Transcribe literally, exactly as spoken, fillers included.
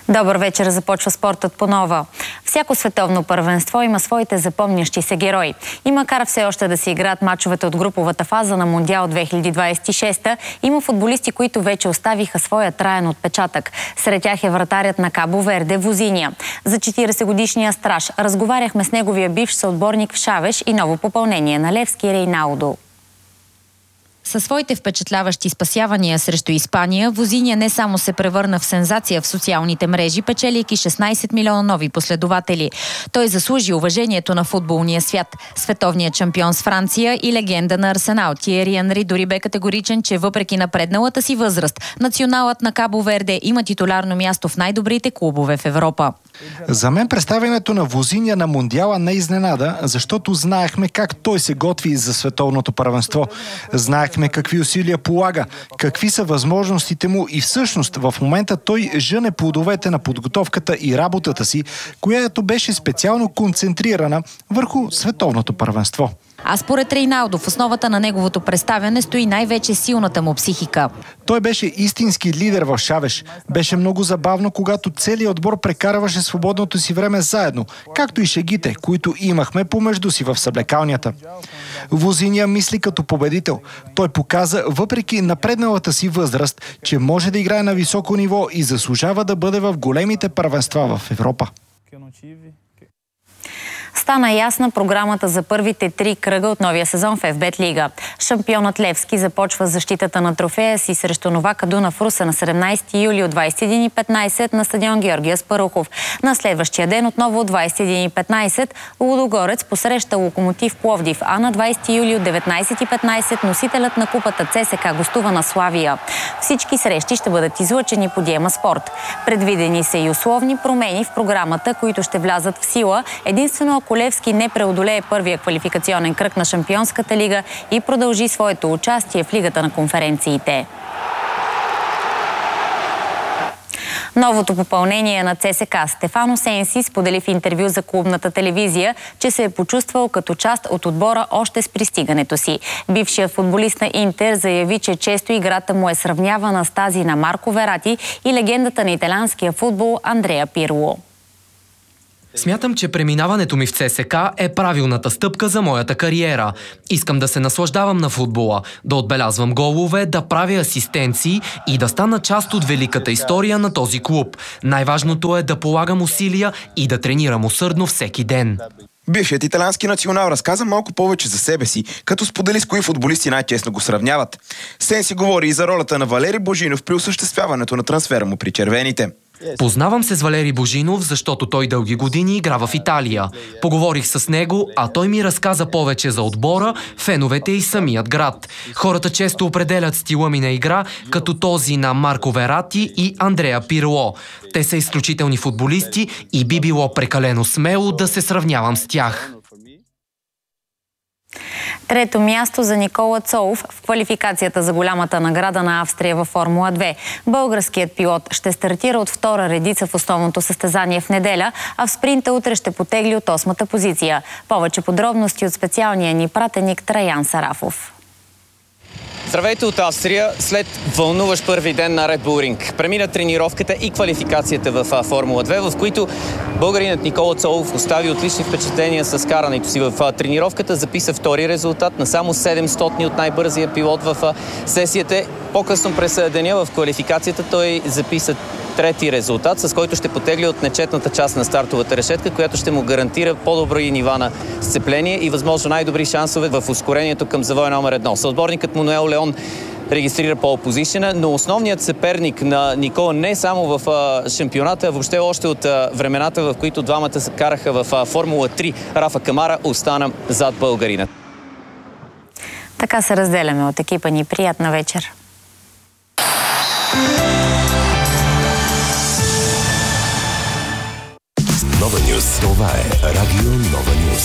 Добър вечер, започва спортът по нова. Всяко световно първенство има своите запомнящи се герои. И макар все още да се играят мачовете от груповата фаза на Мондиал две хиляди двадесет и шеста, има футболисти, които вече оставиха своя траен отпечатък. Сред тях е вратарят на Кабо Верде Возиния. За четиридесетгодишния страж разговаряхме с неговия бивш съотборник в Шавеш и ново попълнение на Левски Рейналдо. Със своите впечатляващи спасявания срещу Испания, Возиния не само се превърна в сензация в социалните мрежи, печелейки шестнадесет милиона нови последователи. Той заслужи уважението на футболния свят. Световният шампион с Франция и легенда на Арсенал Тиери Анри дори бе категоричен, че въпреки напредналата си възраст, националът на Кабо Верде има титулярно място в най-добрите клубове в Европа. За мен представянето на Возиния на Мондиала не изненада, защото знаехме как той се готви за световното първенство. Знаехме какви усилия полага, какви са възможностите му и всъщност в момента той жъне плодовете на подготовката и работата си, която беше специално концентрирана върху световното първенство. А според Рейналдо в основата на неговото представяне стои най-вече силната му психика. Той беше истински лидер в Шавеш. Беше много забавно, когато целият отбор прекарваше свободното си време заедно, както и шегите, които имахме помежду си в съблекалнята. Возиния мисли като победител. Той показа, въпреки напредналата си възраст, че може да играе на високо ниво и заслужава да бъде в големите първенства в Европа. Стана ясна програмата за първите три кръга от новия сезон в еф-бет Лига. Шампионът Левски започва защитата на трофея си срещу Новака Дунав Русе на седемнадесети юли от двадесет и един и петнадесет на стадион Георги Аспарухов. На следващия ден отново от двадесет и един и петнадесет Лудогорец посреща Локомотив Пловдив, а на двадесети юли от деветнадесет и петнадесет носителят на купата ЦСКА гостува на Славия. Всички срещи ще бъдат излъчени по Диема Спорт. Предвидени са и условни промени в програмата, които ще влязат в сила единствено ако Левски не преодолее първия квалификационен кръг на Шампионската лига и продължи своето участие в Лигата на конференциите. Новото попълнение на ЦСКА Стефано Сенси сподели в интервю за клубната телевизия, че се е почувствал като част от отбора още с пристигането си. Бившият футболист на Интер заяви, че често играта му е сравнявана с тази на Марко Верати и легендата на италианския футбол Андреа Пирло. Смятам, че преминаването ми в ЦСКА е правилната стъпка за моята кариера. Искам да се наслаждавам на футбола, да отбелязвам голове, да правя асистенции и да стана част от великата история на този клуб. Най-важното е да полагам усилия и да тренирам усърдно всеки ден. Бившият италиански национал разказа малко повече за себе си, като сподели с кои футболисти най-честно го сравняват. Сенси говори и за ролята на Валери Божинов при осъществяването на трансфера му при червените. Познавам се с Валери Божинов, защото той дълги години игра в Италия. Поговорих с него, а той ми разказа повече за отбора, феновете и самият град. Хората често определят стила ми на игра като този на Марко Верати и Андреа Пирло. Те са изключителни футболисти и би било прекалено смело да се сравнявам с тях. Трето място за Никола Цолов в квалификацията за голямата награда на Австрия във Формула две. Българският пилот ще стартира от втора редица в основното състезание в неделя, а в спринта утре ще потегли от осмата позиция. Повече подробности от специалния ни пратеник Траян Сарафов. Здравейте от Австрия след вълнуващ първи ден на Red Bull Ring. Премина тренировката и квалификацията в Формула две, в които българинът Никола Цолов остави отлични впечатления с карането си в тренировката. Записа втори резултат на само седемстотни от най-бързия пилот в сесията. По-късно през деня в квалификацията той записа трети резултат, с който ще потегли от нечетната част на стартовата решетка, която ще му гарантира по-добри нива на сцепление и възможно най-добри шансове в ускорението към завой номер едно. Съотборникът Мануел Леон регистрира пол позишена, но основният съперник на Никола не само в а, шампионата, а въобще още от а, времената, в които двамата се караха в а, Формула три, Рафа Камара остана зад българина. Така се разделяме от екипа ни. Приятна вечер! Нова Нюс. Това е Радио Нова Нюс.